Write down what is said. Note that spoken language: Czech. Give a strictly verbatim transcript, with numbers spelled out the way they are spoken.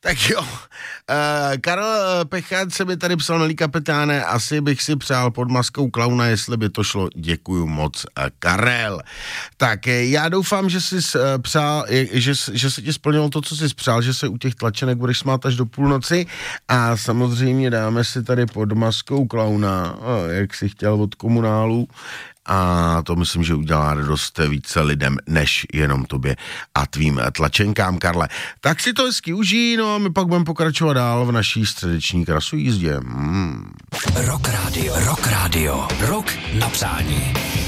Tak jo, uh, Karel Pechat se mi tady psal, milý kapitáne, asi bych si přál pod maskou klauna, jestli by to šlo, děkuju moc, uh, Karel. Tak já doufám, že jsi uh, přál, že, že se ti splnilo to, co jsi přál, že se u těch tlačenek budeš smát až do půlnoci a samozřejmě dáme si tady pod maskou klauna, uh, jak jsi chtěl od komunálu, a to myslím, že udělá radost více lidem, než jenom tobě a tvým tlačenkám, Karle. Tak si to hezky užij, no a my pak budeme pokračovat dál v naší středeční krasojízdě. Hmm. Rock Radio, Rock Radio, rok na přání.